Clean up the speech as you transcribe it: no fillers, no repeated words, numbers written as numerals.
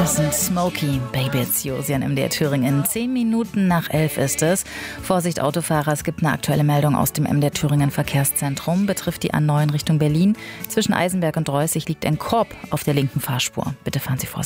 Das sind Smokey, Baby It's You, Sie an MDR Thüringen. 10 Minuten nach 11 ist es. Vorsicht Autofahrer, es gibt eine aktuelle Meldung aus dem MDR Thüringen Verkehrszentrum. Betrifft die A9 Richtung Berlin. Zwischen Eisenberg und Reußig liegt ein Korb auf der linken Fahrspur. Bitte fahren Sie vorsichtig.